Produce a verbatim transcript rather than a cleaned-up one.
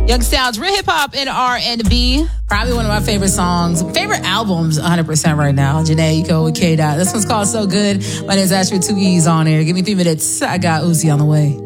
Young Sounds, real hip hop and R and B. Probably one of my favorite songs, favorite albums, one hundred percent right now. Janae Eco with K Dot. This one's called So Good. My name's Ashley, two E's on here. Give me three minutes. I got Uzi on the way.